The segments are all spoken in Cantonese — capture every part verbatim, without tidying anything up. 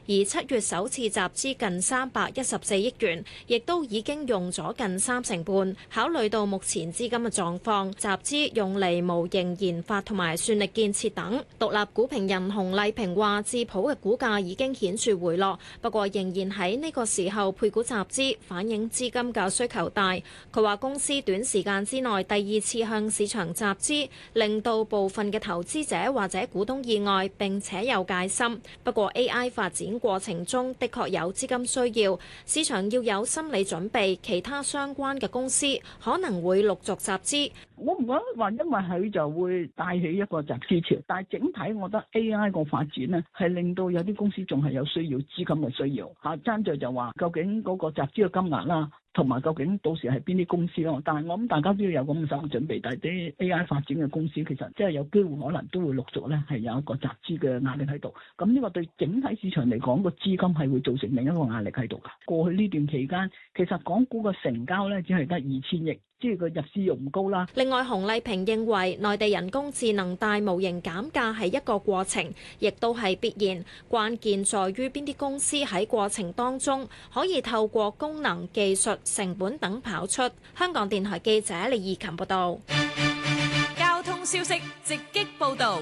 而七月首次集資近三百一十四億元，亦都已經用咗近三成半。考慮到目前資金嘅狀況，集資用嚟模型研發同埋算力建設等。獨立股評人洪麗萍話：智普嘅股價已經顯著回落，不過仍然喺呢個時候配股集資，反映資金嘅需求大。佢話公司短時間之內第二次向市場集資，令到部分嘅投資者或者股東意外並且有戒心。不過 A I 發展過程中的確有資金需要，市場要有心理準備，其他相關嘅公司可能會陸續集資。 我唔覺得話因為佢就會帶起一個集資潮，但係整體我覺得 A I 個發展呢係令到有啲公司仲係有需要資金嘅需要嚇。爭在就話究竟嗰個集資嘅金額啦，同埋究竟到時係邊啲公司咯。但係我諗大家都要有咁嘅心理準備，但係啲 A I 發展嘅公司其實即係有機會可能都會陸續咧係有一個集資嘅壓力喺度。咁呢個對整體市場嚟講個資金係會造成另一個壓力喺度㗎。過去呢段期間其實港股嘅成交咧只係得二千億。即係個入市容唔高啦。 另外，洪麗萍認為內地人工智能大模型減價係一個過程，亦都係必然。關鍵在於邊啲公司喺過程當中可以透過功能、技術、成本等跑出。香港電台記者李義琴報道。 交通消息直擊報導。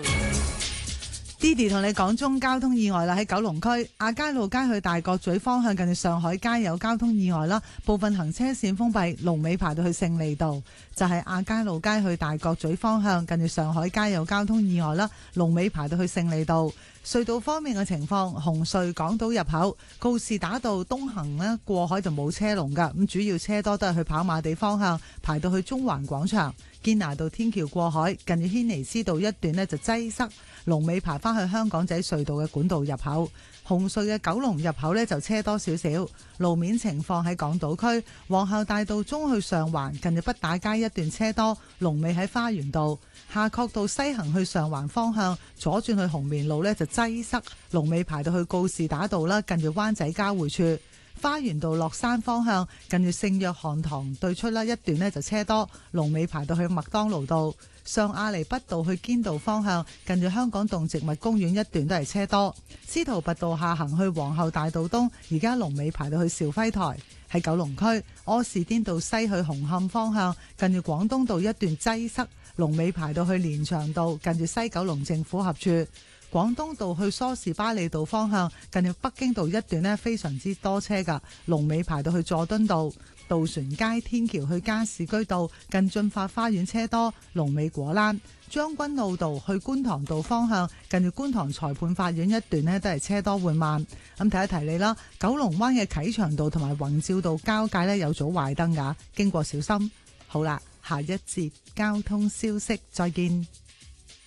Didi 同你講中交通意外啦，喺九龍區亞皆老街去大角咀方向近住上海街有交通意外啦，部分行車線封閉，龍尾排到去勝利道。就係亞皆老街去大角咀方向近住上海街有交通意外啦，龍尾排到去勝利道。隧道方面嘅情況，紅隧港島入口告士打道東行呢過海就冇車龍噶，咁主要車多都係去跑馬地方向，排到去中環廣場。堅拿道天橋過海近住軒尼詩道一段呢就擠塞，龍尾排翻去香港仔隧道嘅管道入口。紅隧嘅九龍入口呢就車多少少。路面情況喺港島區皇后大道中去上環近住畢打街一段車多，龍尾喺花園道。夏慤道西行去上環方向左轉去紅棉路呢就擠塞，龍尾排到去告士打道啦，近住灣仔交匯處。花園道落山方向近住聖約翰堂對出啦一段呢就車多，龍尾排到去麥當勞道。上亞厘畢道去堅道方向近住香港動植物公園一段都係車多。司徒拔道下行去皇后大道東，而家龍尾排到去兆輝台。喺九龍區柯士甸道西去紅磡方向近住廣東道一段擠塞，龍尾排到去連翔道近住西九龍政府合處。廣東道去梳士巴利道方向近住北京道一段呢非常之多車㗎，龍尾排到去佐敦道。渡船街天橋去加士居道近駿發花園車多，龍尾果欄。將軍澳道去觀塘道方向近住觀塘裁判法院一段呢都係車多緩慢。咁提一提你啦，九龍灣嘅啟祥道同埋宏照道交界呢有組壞燈㗎，經過小心。好啦，下一節交通消息再見。